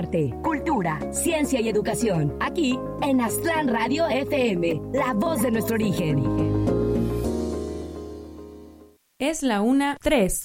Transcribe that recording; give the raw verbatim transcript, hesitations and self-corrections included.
arte, cultura, ciencia y educación. Aquí en Aztlán Radio F M, la voz de nuestro origen. Es la una tres.